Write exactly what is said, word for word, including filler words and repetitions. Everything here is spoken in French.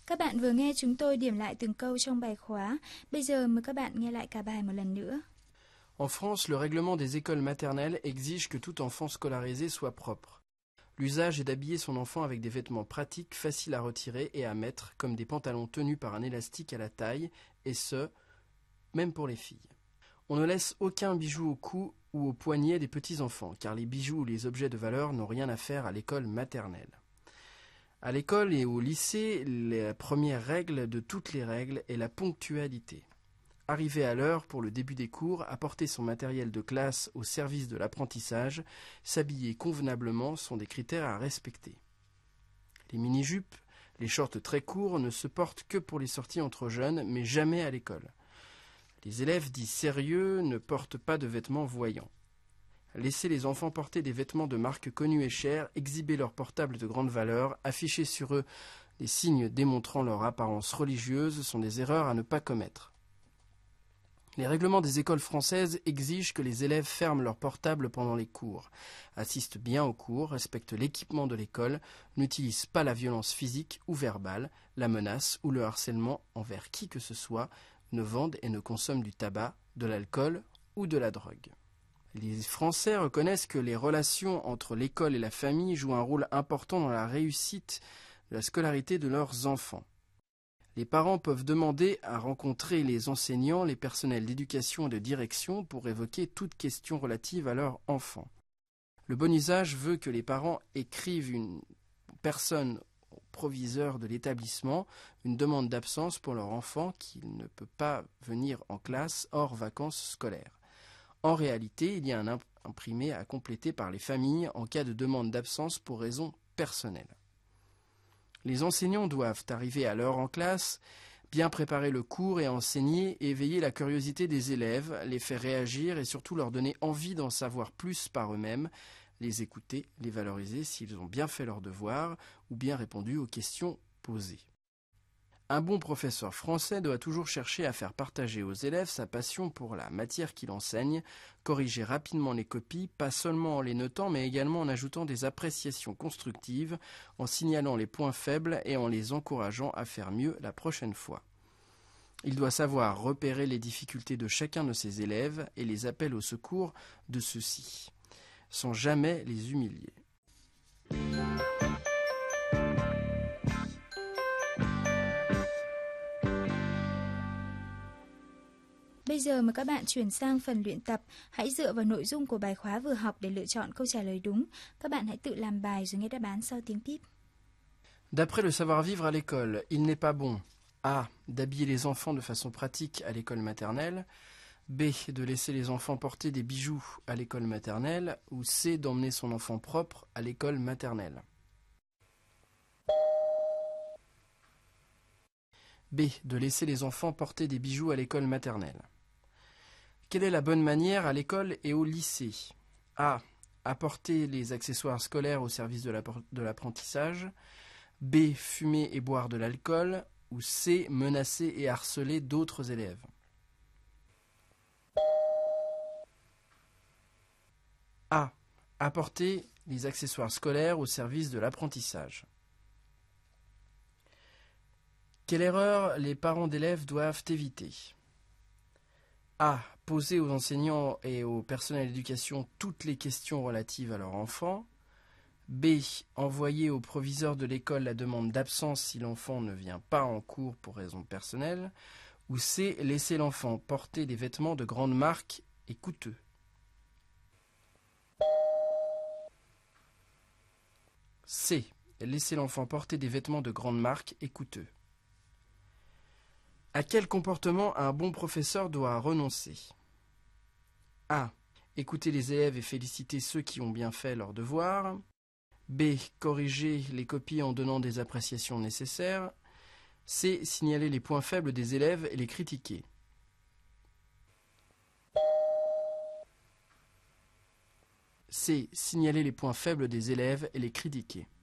Các bạn vừa nghe chúng tôi điểm lại từng câu trong bài khóa. Bây giờ mời các bạn nghe lại cả bài một lần nữa. En France, le règlement des écoles maternelles exige que tout enfant scolarisé soit propre. L'usage est d'habiller son enfant avec des vêtements pratiques, faciles à retirer et à mettre, comme des pantalons tenus par un élastique à la taille, et ce, même pour les filles. On ne laisse aucun bijou au cou ou au poignet des petits-enfants, car les bijoux ou les objets de valeur n'ont rien à faire à l'école maternelle. À l'école et au lycée, la première règle de toutes les règles est la ponctualité. Arriver à l'heure pour le début des cours, apporter son matériel de classe au service de l'apprentissage, s'habiller convenablement sont des critères à respecter. Les mini-jupes, les shorts très courts ne se portent que pour les sorties entre jeunes, mais jamais à l'école. Les élèves dits sérieux ne portent pas de vêtements voyants. Laisser les enfants porter des vêtements de marque connue et chère, exhiber leurs portables de grande valeur, afficher sur eux des signes démontrant leur apparence religieuse sont des erreurs à ne pas commettre. Les règlements des écoles françaises exigent que les élèves ferment leurs portables pendant les cours, assistent bien aux cours, respectent l'équipement de l'école, n'utilisent pas la violence physique ou verbale, la menace ou le harcèlement envers qui que ce soit, ne vendent et ne consomment du tabac, de l'alcool ou de la drogue. Les Français reconnaissent que les relations entre l'école et la famille jouent un rôle important dans la réussite de la scolarité de leurs enfants. Les parents peuvent demander à rencontrer les enseignants, les personnels d'éducation et de direction pour évoquer toute question relative à leur enfant. Le bon usage veut que les parents écrivent une personne au proviseur de l'établissement une demande d'absence pour leur enfant qui ne peut pas venir en classe hors vacances scolaires. En réalité, il y a un imprimé à compléter par les familles en cas de demande d'absence pour raisons personnelles. Les enseignants doivent arriver à l'heure en classe, bien préparer le cours et enseigner, éveiller la curiosité des élèves, les faire réagir et surtout leur donner envie d'en savoir plus par eux-mêmes, les écouter, les valoriser s'ils ont bien fait leur devoir ou bien répondu aux questions posées. Un bon professeur français doit toujours chercher à faire partager aux élèves sa passion pour la matière qu'il enseigne, corriger rapidement les copies, pas seulement en les notant, mais également en ajoutant des appréciations constructives, en signalant les points faibles et en les encourageant à faire mieux la prochaine fois. Il doit savoir repérer les difficultés de chacun de ses élèves et les appels au secours de ceux-ci, sans jamais les humilier. Bây giờ mời các bạn chuyển sang phần luyện tập. Hãy dựa vào nội dung của bài khóa vừa học để lựa chọn câu trả lời đúng. Các bạn hãy tự làm bài rồi nghe đáp án sau tiếng bíp. D'après le savoir-vivre à l'école, il n'est pas bon A. D'habiller les enfants de façon pratique à l'école maternelle, B. De laisser les enfants porter des bijoux à l'école maternelle, ou C. D'emmener son enfant propre à l'école maternelle. B. De laisser les enfants porter des bijoux à l'école maternelle. Quelle est la bonne manière à l'école et au lycée? A. Apporter les accessoires scolaires au service de l'apprentissage. B. Fumer et boire de l'alcool. Ou C. Menacer et harceler d'autres élèves. A. Apporter les accessoires scolaires au service de l'apprentissage. Quelle erreur les parents d'élèves doivent éviter? A. Poser aux enseignants et au personnel d'éducation toutes les questions relatives à leur enfant. B. Envoyer au proviseur de l'école la demande d'absence si l'enfant ne vient pas en cours pour raison personnelle. Ou C. Laisser l'enfant porter des vêtements de grande marque et coûteux. C. Laisser l'enfant porter des vêtements de grande marque et coûteux. À quel comportement un bon professeur doit renoncer? A. Écouter les élèves et féliciter ceux qui ont bien fait leur devoir. B. Corriger les copies en donnant des appréciations nécessaires. C. Signaler les points faibles des élèves et les critiquer. C. Signaler les points faibles des élèves et les critiquer.